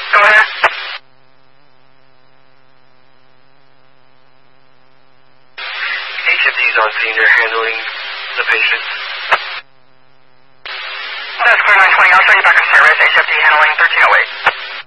Go ahead. HFD is on scene. They're handling the patient. That's clear 920. I'll show you back in service. HFD handling 1308.